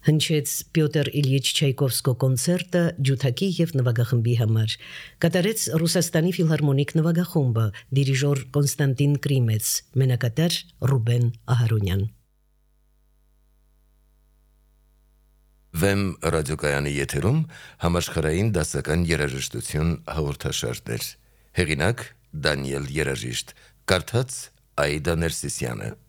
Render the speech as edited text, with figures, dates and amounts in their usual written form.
հնչեց Պյոտր Իլյիչ Չայկովսկու կոնցերտը ջութակի եւ նվագախմբի համար։ Կատարեց Ռուսաստանի ֆիլհարմոնիկ նվագախումբը, դիրիժոր Կոնստանտին Կրիմեց, մենակատար Ռուբեն Ահարոնյան։ Վեմ ռադիոկայանի եթերում համաշխարհային դասական երաժշտություն հաղորդաշարներ։ Հեղինակ Դանիել Երաժիշտ, կարդաց Այդա Ներսիսյանը։